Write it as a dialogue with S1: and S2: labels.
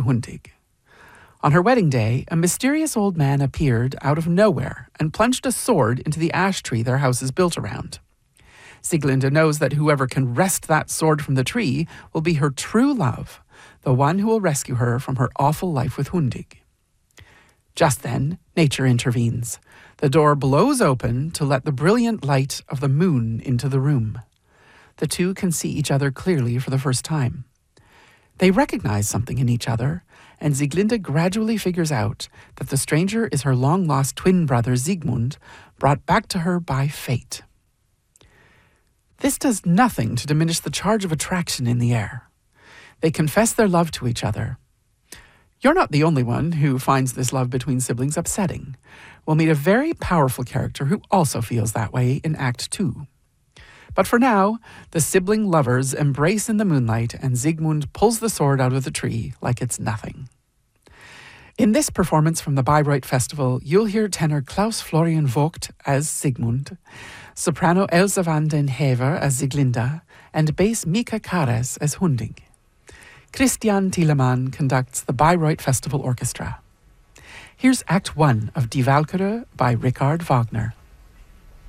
S1: Hundig. On her wedding day, a mysterious old man appeared out of nowhere and plunged a sword into the ash tree their house is built around. Sieglinde knows that whoever can wrest that sword from the tree will be her true love, the one who will rescue her from her awful life with Hundig. Just then, nature intervenes. The door blows open to let the brilliant light of the moon into the room. The two can see each other clearly for the first time. They recognize something in each other, and Sieglinde gradually figures out that the stranger is her long-lost twin brother Siegmund, brought back to her by fate. This does nothing to diminish the charge of attraction in the air. They confess their love to each other. You're not the only one who finds this love between siblings upsetting. We'll meet a very powerful character who also feels that way in Act 2. But for now, the sibling lovers embrace in the moonlight and Siegmund pulls the sword out of the tree like it's nothing. In this performance from the Bayreuth Festival, you'll hear tenor Klaus Florian Vogt as Siegmund, soprano Else van den Hever as Sieglinde, and bass Mika Kares as Hundig. Christian Thielemann conducts the Bayreuth Festival Orchestra. Here's Act 1 of Die Walküre by Richard Wagner.